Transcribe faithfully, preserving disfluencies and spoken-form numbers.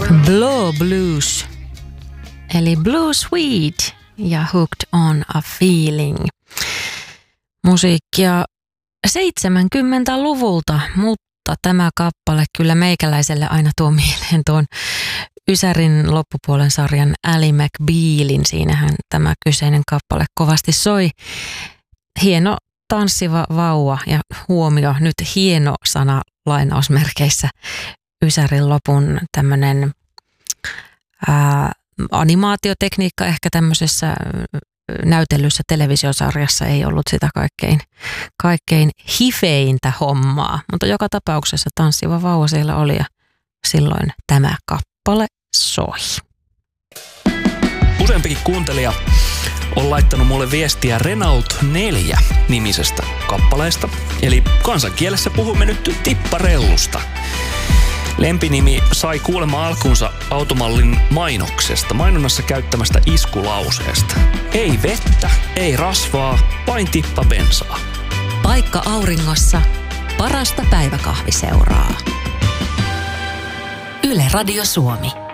Blow Blues, eli Blue Sweet ja Hooked on a Feeling. Musiikkia seitsemänkymmentäluvulta, mutta tämä kappale kyllä meikäläiselle aina tuo mieleen tuon Ysärin loppupuolen sarjan Ally McBealin. Siinähän tämä kyseinen kappale kovasti soi. Hieno tanssiva vauva ja huomio, nyt hieno sana lainausmerkeissä. Ysärin lopun tämmöinen ää, animaatiotekniikka ehkä tämmöisessä näytellyssä televisiosarjassa ei ollut sitä kaikkein, kaikkein hifeintä hommaa. Mutta joka tapauksessa tanssiva vauva siellä oli ja silloin tämä kappale soi. Useampikin kuuntelija on laittanut mulle viestiä Renault neljä nimisestä kappaleesta. Eli kansankielessä puhumme nyt tipparellusta. Lempinimi sai kuulemma alkunsa automallin mainoksesta, mainonnassa käyttämästä iskulauseesta. Ei vettä, ei rasvaa, vain tippa bensaa. Paikka auringossa, parasta päiväkahviseuraa. Yle Radio Suomi.